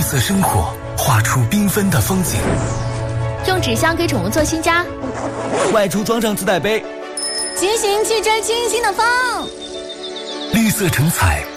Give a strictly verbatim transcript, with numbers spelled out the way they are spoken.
色生活，画出缤纷的风景。 用纸箱给宠物做新家， 外出装上自带杯， 骑行去追清新的风。 绿色成彩，